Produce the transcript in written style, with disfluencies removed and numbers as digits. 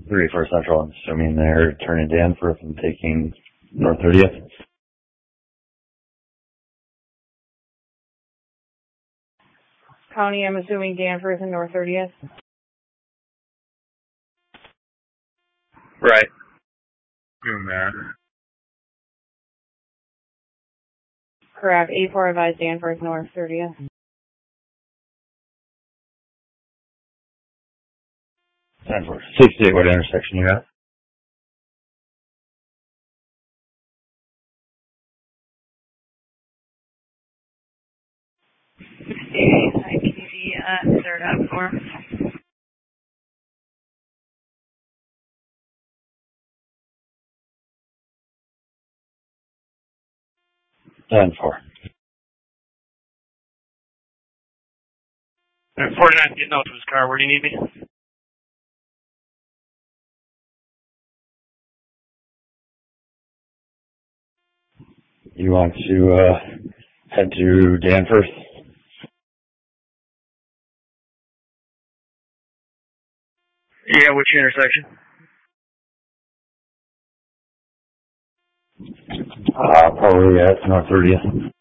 34 Central, I'm assuming they're turning Danforth and taking North 30th. County, I'm assuming Danforth and North 30th. Right. Doing that. Correct. 84 advised Danforth, North 30th. Danforth. 68, what intersection you got? IPD at 3rd Ave 4. And 4. 49 getting out to his car. Where do you need me? You want to head to Danforth? Yeah, which intersection? Probably at North 30th.